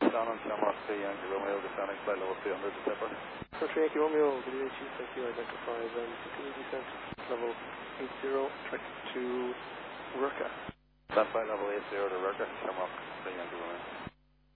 Down on Shamrock 3 Yankee Romeo, descending flight level 300 to Tipper. So 3 Yankee Romeo, WH, thank you, identified, and continue descent level 80, track to Rurka. Descent flight level 80 to Rurka, Shamrock 3 Yankee Romeo.